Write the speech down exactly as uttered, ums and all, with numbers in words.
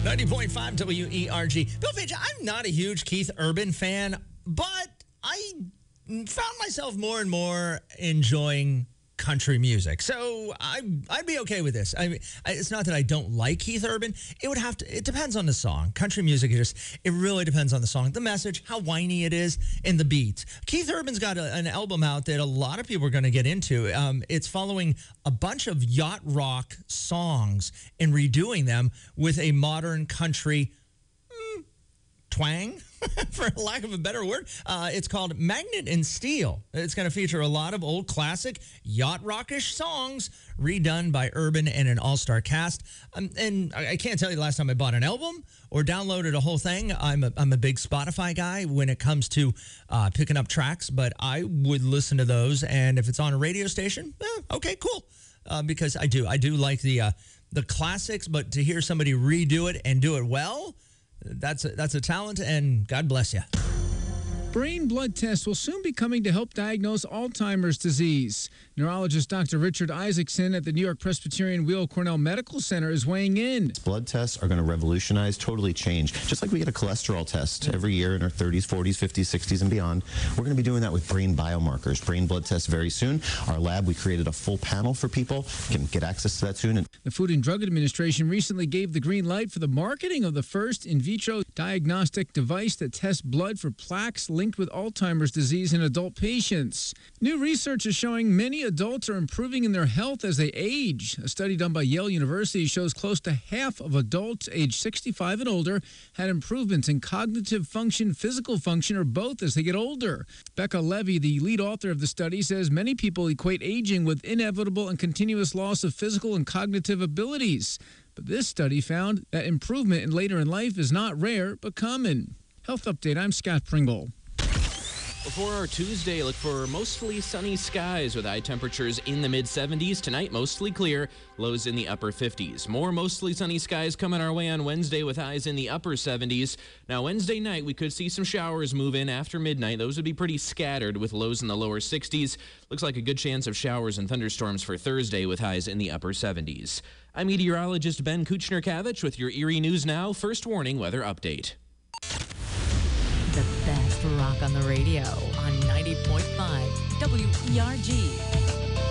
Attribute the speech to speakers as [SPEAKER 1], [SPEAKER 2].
[SPEAKER 1] ninety point five W E R G. Bill Page, I'm not a huge Keith Urban fan, but I found myself more and more enjoying country music. So I, I'd be okay with this. I mean, it's not that I don't like Keith Urban. It would have to, it depends on the song. Country music, it just, it really depends on the song, the message, how whiny it is, and the beat. Keith Urban's got a, an album out that a lot of people are going to get into. Um, it's following a bunch of yacht rock songs and redoing them with a modern country mm, twang, for lack of a better word. Uh, it's called Magnet and Steel. It's going to feature a lot of old classic yacht rockish songs redone by Urban and an all-star cast. Um, and I, I can't tell you the last time I bought an album or downloaded a whole thing. I'm a, I'm a big Spotify guy when it comes to uh, picking up tracks, but I would listen to those. And if it's on a radio station, eh, okay, cool. Uh, because I do. I do like the uh, the classics, but to hear somebody redo it and do it well, That's a, that's a talent, and God bless you.
[SPEAKER 2] Brain blood tests will soon be coming to help diagnose Alzheimer's disease. Neurologist Doctor Richard Isaacson at the New York Presbyterian Weill Cornell Medical Center is weighing in.
[SPEAKER 3] Blood tests are going to revolutionize, totally change. Just like we get a cholesterol test every year in our thirties, forties, fifties, sixties, and beyond, we're going to be doing that with brain biomarkers, brain blood tests very soon. Our lab, we created a full panel for people, can get access to that soon.
[SPEAKER 2] The Food and Drug Administration recently gave the green light for the marketing of the first in vitro diagnostic device that tests blood for plaques linked with Alzheimer's disease in adult patients. New research is showing many adults are improving in their health as they age. A study done by Yale University shows close to half of adults aged sixty-five and older had improvements in cognitive function, physical function, or both as they get older. Becca Levy, the lead author of the study, says many people equate aging with inevitable and continuous loss of physical and cognitive abilities. But this study found that improvement in later in life is not rare, but common. Health Update, I'm Scott Pringle.
[SPEAKER 4] For our Tuesday, look for mostly sunny skies with high temperatures in the mid seventies. Tonight, mostly clear, lows in the upper fifties. More mostly sunny skies coming our way on Wednesday with highs in the upper seventies. Now, Wednesday night, we could see some showers move in after midnight. Those would be pretty scattered with lows in the lower sixties. Looks like a good chance of showers and thunderstorms for Thursday with highs in the upper seventies. I'm meteorologist Ben Kuchner-Kavich with your Erie News Now First Warning Weather Update.
[SPEAKER 5] The best rock on the radio on ninety point five W E R G.